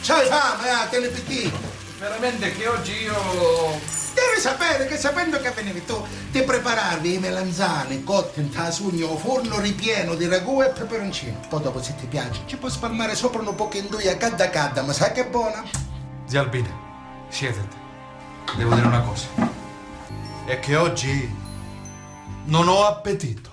C'hai fame, telepiti? Veramente che oggi io... Devi sapere che sapendo che venivi tu, ti preparavi i melanzane cotti in tasugno, forno ripieno di ragù e peperoncino. Poi dopo, se ti piace, ci puoi spalmare sopra un po' in duia cadda, ma sai che è buona? Zia Albina, siediti. Devo dire una cosa. È che oggi non ho appetito.